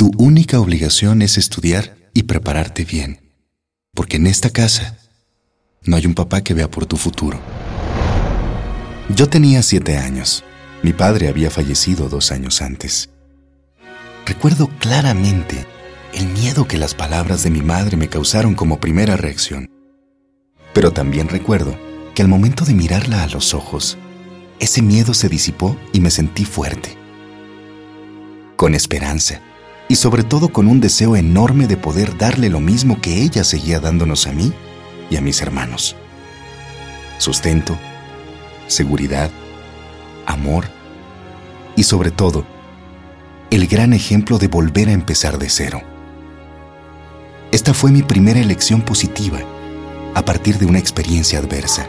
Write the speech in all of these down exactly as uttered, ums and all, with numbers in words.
Tu única obligación es estudiar y prepararte bien, porque en esta casa no hay un papá que vea por tu futuro. Yo tenía siete años. Mi padre había fallecido dos años antes. Recuerdo claramente el miedo que las palabras de mi madre me causaron como primera reacción. Pero también recuerdo que al momento de mirarla a los ojos, ese miedo se disipó y me sentí fuerte, con esperanza y sobre todo con un deseo enorme de poder darle lo mismo que ella seguía dándonos a mí y a mis hermanos: sustento, seguridad, amor y sobre todo el gran ejemplo de volver a empezar de cero. Esta fue mi primera elección positiva a partir de una experiencia adversa.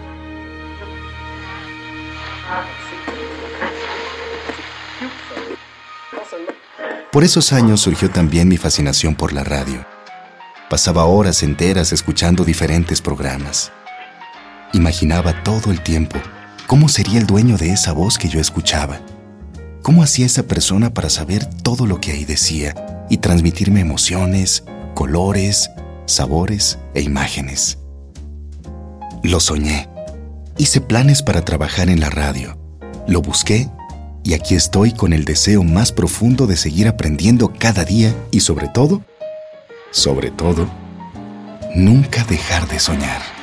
Por esos años surgió también mi fascinación por la radio. Pasaba horas enteras escuchando diferentes programas. Imaginaba todo el tiempo cómo sería el dueño de esa voz que yo escuchaba. ¿Cómo hacía esa persona para saber todo lo que ahí decía y transmitirme emociones, colores, sabores e imágenes? Lo soñé. Hice planes para trabajar en la radio. Lo busqué y aquí estoy con el deseo más profundo de seguir aprendiendo cada día y sobre todo, sobre todo, nunca dejar de soñar.